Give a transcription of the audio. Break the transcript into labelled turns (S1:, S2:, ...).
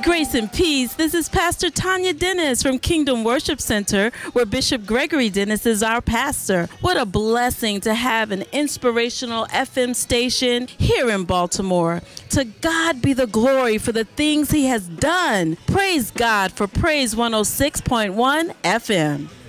S1: Grace and peace. This is Pastor Tanya Dennis from Kingdom Worship Center, where Bishop Gregory Dennis is our pastor. What a blessing to have an inspirational FM station here in Baltimore. To God be the glory for the things he has done. Praise God for Praise 106.1 FM.